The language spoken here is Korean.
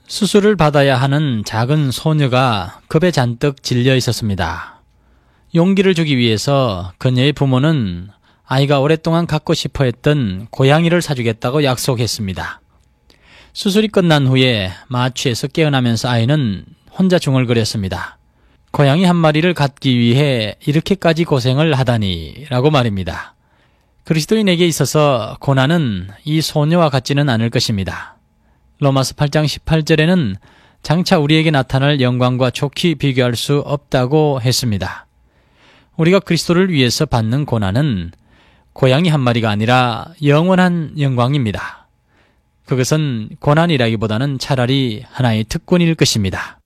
수술을 받아야 하는 작은 소녀가 겁에 잔뜩 질려 있었습니다. 용기를 주기 위해서 그녀의 부모는 아이가 오랫동안 갖고 싶어 했던 고양이를 사주겠다고 약속했습니다. 수술이 끝난 후에 마취해서 깨어나면서 아이는 혼자 중얼거렸습니다. 고양이 한 마리를 갖기 위해 이렇게까지 고생을 하다니 라고 말입니다. 그리스도인에게 있어서 고난은 이 소녀와 같지는 않을 것입니다. 로마서 8장 18절에는 장차 우리에게 나타날 영광과 좋게 비교할 수 없다고 했습니다. 우리가 그리스도를 위해서 받는 고난은 고양이 한 마리가 아니라 영원한 영광입니다. 그것은 고난이라기보다는 차라리 하나의 특권일 것입니다.